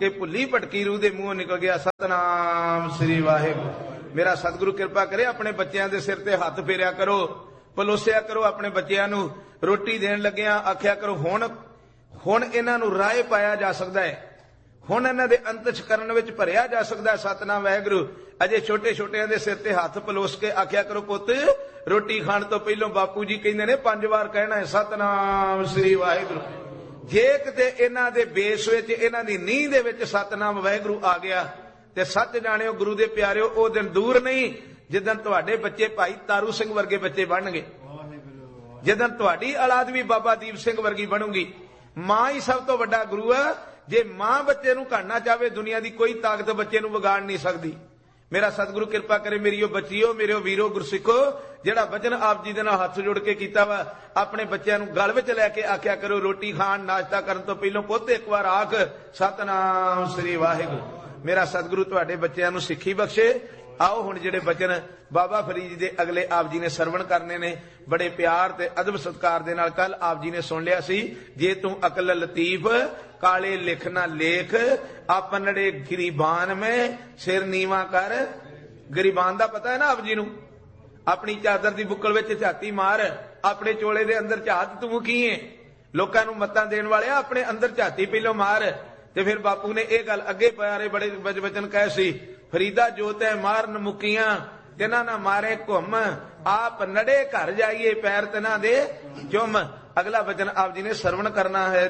कि भुली भटकी रूह दे मूंहों निकल गया सतनाम श्री वाहिगुरू। मेरा सतगुरु कृपा करे, अपने बच्चों के सिर ते हथ फेरिया करो, पलोसिया करो। अपने बच्चों नूं रोटी देण लग्गिया आख्या करो हुण इन्हां नूं राह पाया जा सकदा है, हुण इन्हां दे अंतःकरण विच भरिया जा सकदा है सतनाम वाहिगुरू। अजे छोटे छोटिਆਂ ਦੇ सिर ते हथ पलोस के आख्या करो पुੱਤ रोटी खाण तो पहलों बापू जी कहंदे ने 5 वार कहना है सतनाम श्री वाहिगुरू। जे किते इन्हां दे बेस विच इन्हां दी नींह दे विच सतनाम वाहिगुरू आ गया ते सच जाणिओ गुरु दे प्यारिओ ਉਹ दिन दूर नहीं जिदन तुहाडे बच्चे भाई तारू सिंह वर्गे बच्चे बनणगे, जिदन तुहाडी औलाद भी बाबा दीप सिंह वर्गी बनूगी। मां ही सब तो वड्डा गुरु है। जे मां बच्चे नूं घड़ना चाहे दुनिया की कोई ताकत बच्चे नूं विगाड़ नहीं सकती। मेरा सतगुरु कृपा करे, मेरी बच्चियो मेरे वीरो गुरसिखो, जिहड़ा वचन आप जी दे नाल हथ जोड़ के कीता वा, अपने बच्चों नूं गल विच लैके आख्या करो रोटी खाण नाश्ता करन तो पहलों पुੱਤ एक बार आख सतनाम श्री वाहिगुरू। मेरा सतगुरु तुहाडे बच्चों नूं सिੱਖੀ बख्शे। आओ हुण जिहड़े वचन बाबा फरीद जी दे अगले आप जी ने सरवण करने ने, बड़े प्यार ते अदब सत्कार दे नाल कल आप जी ने सुन लिया सी। जे तू अकल लतीफ काले लिखना लेख, अपनड़े गरीबान में सिर नीवा कर। गरीबान दा पता है ना आप जी नूं, अपनी चादर दी बुक्कल विच झाती मार, अपने चोले दे अंदर झात तू की है। लोकां नूं मत्तां देण वाले अपने अंदर झाती पहलों मार। ते फिर बापू ने यह गल अगे प्यारे बड़े वचन कहे सी, फरीदा जो तै मारन मुकियां तिना ना मारे घुम, आप नड़े घर जाइए पैर तिना दे चुम। अगला वचन आप जी ने सरवण करना है